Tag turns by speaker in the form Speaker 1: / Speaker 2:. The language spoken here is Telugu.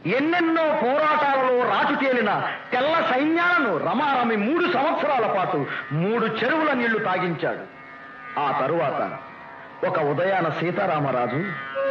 Speaker 1: ఎన్నెన్నో పోరాటాలలో రాజు తేలిన తెల్ల సైన్యాలను రమారమి 3 సంవత్సరాల పాటు 3 చెరువుల నీళ్లు తాగించాడు. ఆ తరువాత ఒక ఉదయాన సీతారామరాజు